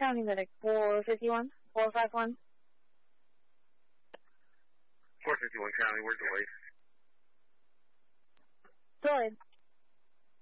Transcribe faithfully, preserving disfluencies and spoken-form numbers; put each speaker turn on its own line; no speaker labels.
County Medic, four fifty-one, four five one.
four fifty-one County, where's the lake?